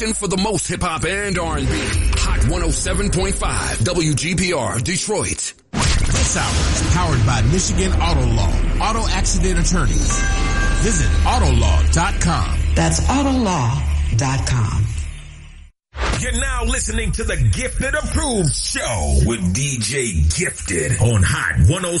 For the most hip-hop and R&B. Hot 107.5 WGPR Detroit. This hour is powered by Michigan Auto Law. Auto accident attorneys. Visit Autolaw.com. That's Autolaw.com. You're now listening to the Gifted Approved Show with DJ Gifted on Hot 107.5